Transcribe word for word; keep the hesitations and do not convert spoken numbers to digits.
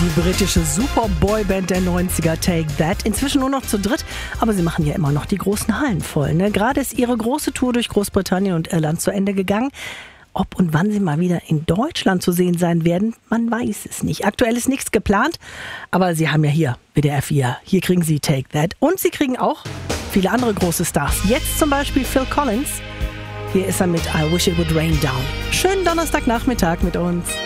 Die britische Superboy-Band der neunziger, Take That. Inzwischen nur noch zu dritt, aber sie machen ja immer noch die großen Hallen voll. Ne? Gerade ist ihre große Tour durch Großbritannien und Irland zu Ende gegangen. Ob und wann sie mal wieder in Deutschland zu sehen sein werden, man weiß es nicht. Aktuell ist nichts geplant, aber sie haben ja hier W D R vier. Hier kriegen sie Take That und sie kriegen auch viele andere große Stars. Jetzt zum Beispiel Phil Collins. Hier ist er mit I Wish It Would Rain Down. Schönen Donnerstagnachmittag mit uns.